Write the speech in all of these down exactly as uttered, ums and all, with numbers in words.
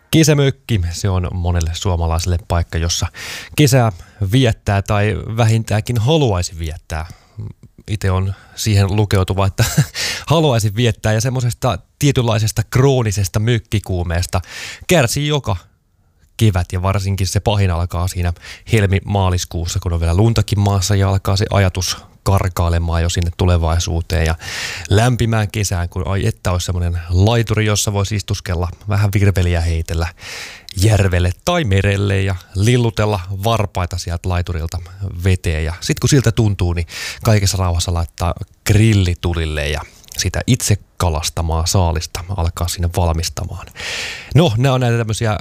Kesämökki, se on monelle suomalaiselle paikka, jossa kesää viettää tai vähintäänkin haluaisi viettää. Itse on siihen lukeutuva, että haluaisin viettää ja semmoisesta tietynlaisesta kroonisesta mökkikuumeesta kärsii joka kevät ja varsinkin se pahin alkaa siinä helmi-maaliskuussa, kun on vielä luntakin maassa ja alkaa se ajatus karkailemaan jo sinne tulevaisuuteen ja lämpimään kesään, kun ai että olisi semmoinen laituri, jossa voisi istuskella, vähän virveliä heitellä järvelle tai merelle ja lillutella varpaita sieltä laiturilta veteen. Ja sitten kun siltä tuntuu, niin kaikessa rauhassa laittaa grillitulille ja sitä itse kalastamaa saalista alkaa sinne valmistamaan. No, nämä on näitä tämmöisiä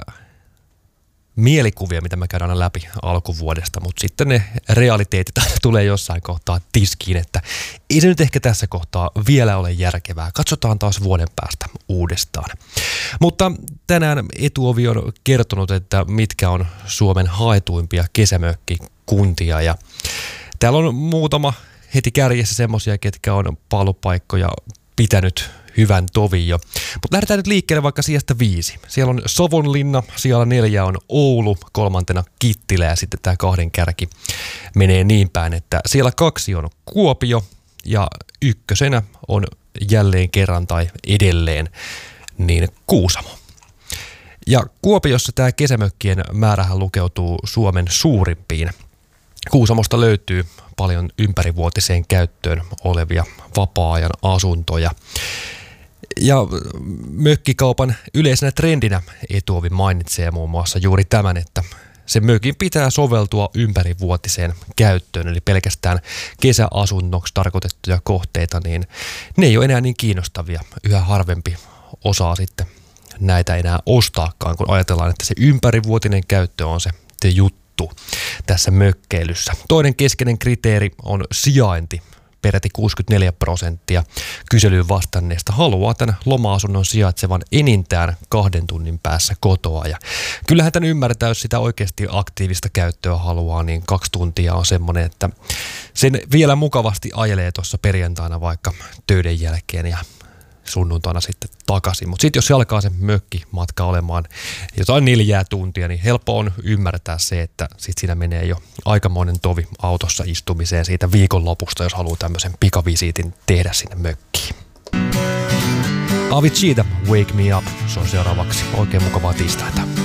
mielikuvia, mitä mä käydään aina läpi alkuvuodesta, mutta sitten ne realiteetit tulee jossain kohtaa tiskiin, että ei se nyt ehkä tässä kohtaa vielä ole järkevää. Katsotaan taas vuoden päästä uudestaan. Mutta tänään Etuovi on kertonut, että mitkä on Suomen haetuimpia kesämökkikuntia ja täällä on muutama heti kärjessä semmoisia, ketkä on palopaikkoja pitänyt hyvän tovin jo. Mutta lähdetään nyt liikkeelle vaikka sijasta viisi. Siellä on Savonlinna, siellä neljä on Oulu, kolmantena Kittilä ja sitten tämä kahden kärki menee niin päin, että siellä kaksi on Kuopio ja ykkösenä on jälleen kerran tai edelleen niin Kuusamo. Ja Kuopiossa tämä kesämökkien määrähän lukeutuu Suomen suurimpiin. Kuusamosta löytyy paljon ympärivuotiseen käyttöön olevia vapaa-ajan asuntoja. Ja mökkikaupan yleisenä trendinä Etuovi mainitsee muun muassa juuri tämän, että se mökin pitää soveltua ympärivuotiseen käyttöön, eli pelkästään kesäasunnoksi tarkoitettuja kohteita, niin ne ei ole enää niin kiinnostavia. Yhä harvempi osaa sitten näitä enää ostaakaan, kun ajatellaan, että se ympärivuotinen käyttö on se, se juttu tässä mökkeilyssä. Toinen keskeinen kriteeri on sijainti. Peräti kuusikymmentäneljä prosenttia kyselyyn vastanneista haluaa tämän loma-asunnon sijaitsevan enintään kahden tunnin päässä kotoa. Ja kyllähän tämän ymmärtää, jos sitä oikeasti aktiivista käyttöä haluaa, niin kaksi tuntia on semmoinen, että sen vielä mukavasti ajelee tuossa perjantaina vaikka töiden jälkeen ja sunnuntaina sitten takaisin. Mutta sitten jos se alkaa se mökkimatka olemaan jotain neljää tuntia, niin helppo on ymmärtää se, että sitten siinä menee jo aikamoinen tovi autossa istumiseen siitä viikonlopusta, jos haluaa tämmöisen pikavisiitin tehdä sinne mökkiin. Aviciida, Wake Me Up, se on seuraavaksi. Oikein mukavaa tiistaita.